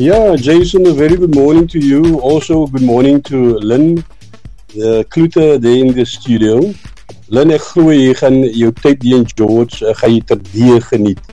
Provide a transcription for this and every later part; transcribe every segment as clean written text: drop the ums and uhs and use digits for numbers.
Yeah, Jason, a very good morning to you. Also, good morning to Lynn, Kloete there in the studio. Lynn, ek glo jy gaan jou tyd hier in George, gaan jy terdee geniet.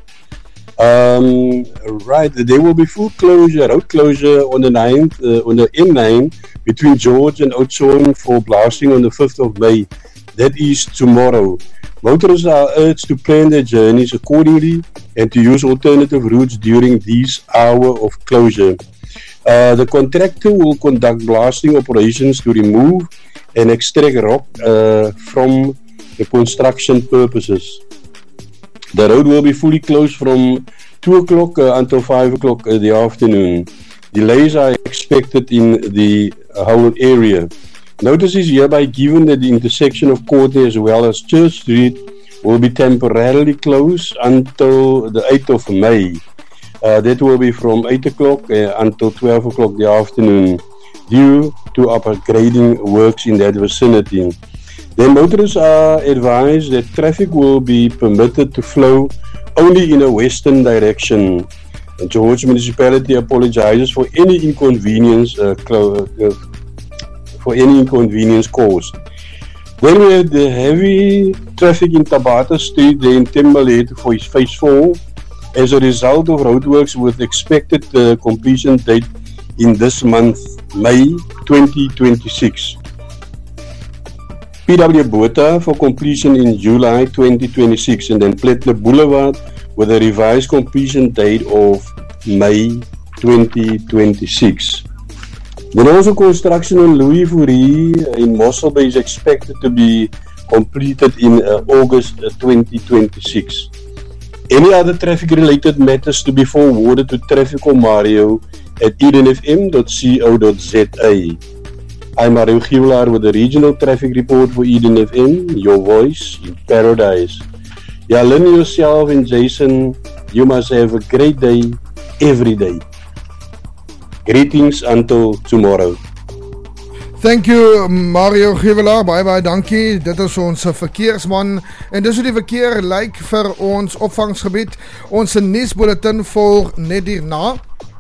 Right, there will be full closure, road closure on the 9th, on the M9 between George and Oudtshoorn for blasting on the 5th of May. That is tomorrow. Motorists are urged to plan their journeys accordingly and to use alternative routes during this hour of closure. The contractor will conduct blasting operations to remove and extract rock from the construction purposes. The road will be fully closed from 2 o'clock until 5 o'clock in the afternoon. Delays are expected in the whole area. Notice is hereby given that the intersection of Courtney as well as Church Street will be temporarily closed until the 8th of May. That will be from 8 o'clock until 12 o'clock in the afternoon due to upgrading works in that vicinity. Then motorists are advised that traffic will be permitted to flow only in a western direction. The George Municipality apologizes for any inconvenience caused. Then we have the heavy traffic in Tabata Street there in Timberlake for phase 4 as a result of roadworks with expected completion date in this month, May 2026. PW Botha for completion in July 2026, and then Plettler Boulevard with a revised completion date of May 2026. Then also construction on Louis Fourie in Mossel Bay is expected to be completed in August 2026. Any other traffic related matters to be forwarded to Traffico Mario at edenfm.co.za. I'm Mario Giwelaar with the regional traffic report for Eden FM, your voice in paradise. Yeah, Lynn, yourself and Jason, you must have a great day every day. Greetings until tomorrow. Thank you, Mario Giwelaar. Baie dankie. Dit is ons verkeersman. En dis hoe die verkeer lyk vir ons opvangsgebied. Ons nuusbulletin volg net hierna.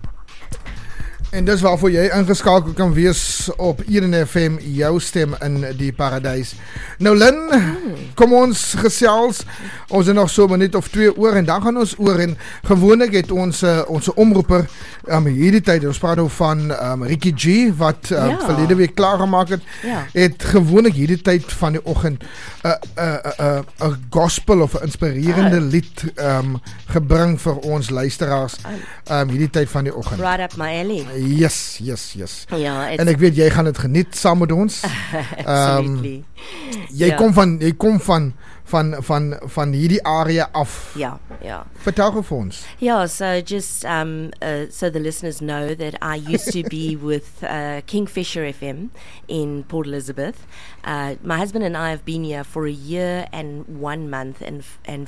En dis waarvoor jy ingeskakel kan wees op Eden FM, jou stem in die paradys. Nou Lynn, kom ons gesels. Ons het nog so 'n minuut of 2 oor en dan gaan ons oor en gewoonlik het ons omroeper hierdie tyd, ons praat nou van Ricky G wat verlede week klaar gemaak het, het gewoonlik hierdie tyd van die oggend 'n gospel of 'n inspirerende lied gebring vir ons luisteraars hierdie tyd van die oggend. Right up my alley. Yes. Ja, en ek weet jy gaan dit geniet saam met ons. Absolutely. Jy kom van hierdie area af. Ja. Vertel gou vir ons. Yeah, so just so the listeners know that I used to be with Kingfisher FM in Port Elizabeth. My husband and I have been here for a year and 1 month and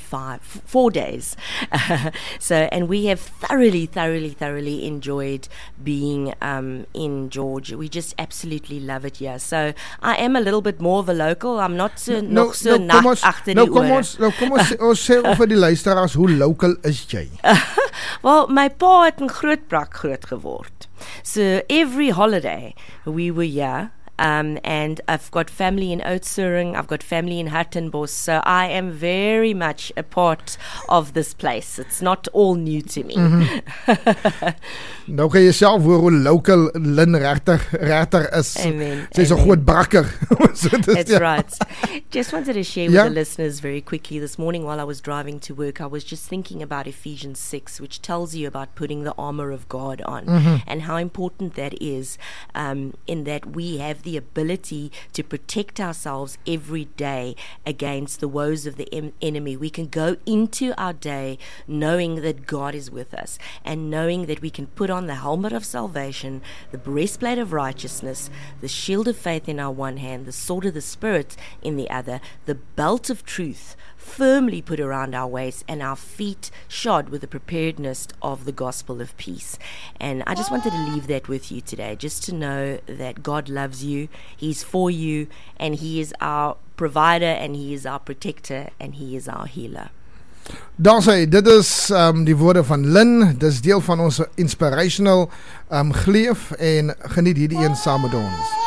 4 days. And we have thoroughly enjoyed being in George. We just absolutely love it here. So I am a little bit more of a local. I'm not so nat agter die ore. Kom ons sê vir die luisteraars, hoe local is jy? Well, my pa het in Grootbrak groot geword. So every holiday we were here. And I've got family in Oudtshoorn, I've got family in Hartenbos, so I am very much a part of this place. It's not all new to me. Nou kan jy self hoor hoe local Lynn regter is. Amen. Sy's 'n groot brakker. That's right. Just wanted to share with the listeners very quickly. This morning while I was driving to work, I was just thinking about Ephesians 6, which tells you about putting the armor of God on and how important that is in that we have the ability to protect ourselves every day against the woes of the enemy. We can go into our day knowing that God is with us and knowing that we can put on the helmet of salvation, the breastplate of righteousness, the shield of faith in our one hand, the sword of the Spirit in the other, the belt of truth firmly put around our waist, and our feet shod with the preparedness of the gospel of peace. And I just wanted to leave that with you today, just to know that God loves you, He's for you, and He is our provider, and He is our protector, and He is our healer. Daar sê, dit is die woorde van Lynn, dit is deel van ons inspirational gleef en geniet hierdie een saam met ons.